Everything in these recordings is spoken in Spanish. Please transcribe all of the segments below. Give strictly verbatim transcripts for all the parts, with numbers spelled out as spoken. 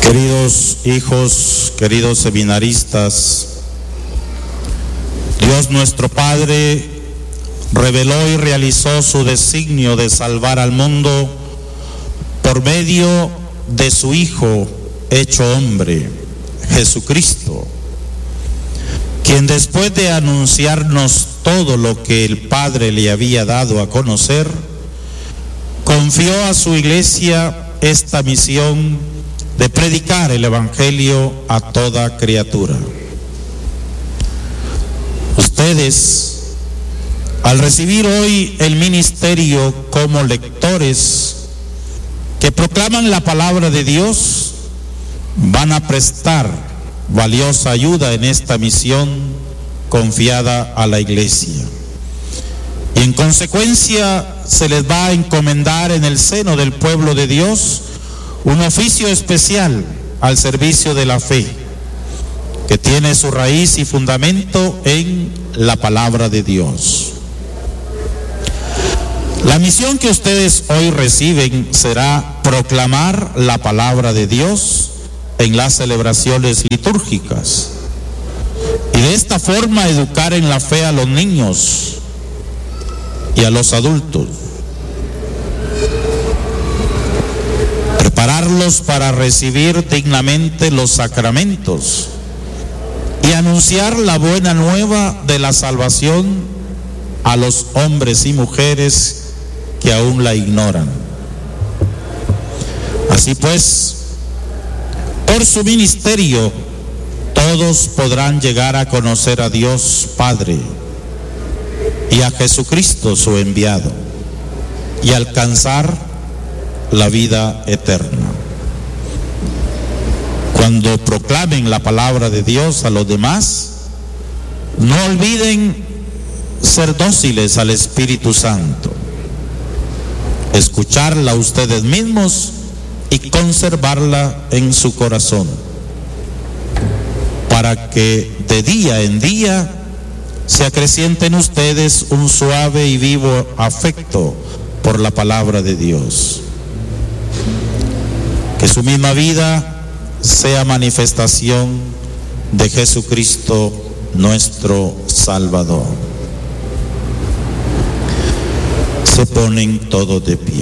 Queridos hijos, queridos seminaristas, Dios nuestro Padre reveló y realizó su designio de salvar al mundo por medio de su Hijo hecho hombre, Jesucristo, quien después de anunciarnos todo lo que el Padre le había dado a conocer, confió a su iglesia esta misión de predicar el Evangelio a toda criatura. Ustedes, al recibir hoy el ministerio como lectores que proclaman la palabra de Dios, van a prestar valiosa ayuda en esta misión confiada a la iglesia. Y en consecuencia se les va a encomendar en el seno del pueblo de Dios un oficio especial al servicio de la fe, que tiene su raíz y fundamento en la palabra de Dios. La misión que ustedes hoy reciben será proclamar la palabra de Dios en las celebraciones litúrgicas y de esta forma educar en la fe a los niños y a los adultos, prepararlos para recibir dignamente los sacramentos y anunciar la buena nueva de la salvación a los hombres y mujeres que aún la ignoran. Así pues, por su ministerio, todos podrán llegar a conocer a Dios Padre y a Jesucristo su enviado y alcanzar la vida eterna. Cuando proclamen la palabra de Dios a los demás, no olviden ser dóciles al Espíritu Santo, escucharla ustedes mismos y conservarla en su corazón, para que de día en día se acreciente en ustedes un suave y vivo afecto por la palabra de Dios. Que su misma vida sea manifestación de Jesucristo nuestro Salvador. Se ponen todos de pie.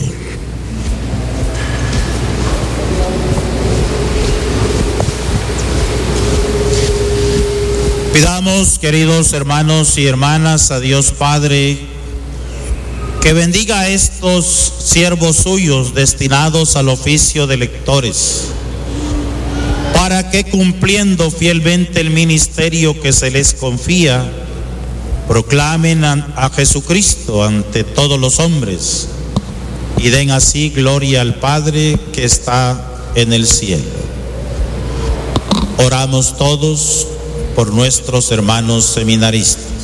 Pidamos, queridos hermanos y hermanas, a Dios Padre que bendiga a estos siervos suyos destinados al oficio de lectores, para que cumpliendo fielmente el ministerio que se les confía, proclamen a, a Jesucristo ante todos los hombres y den así gloria al Padre que está en el cielo. Oramos todos por nuestros hermanos seminaristas.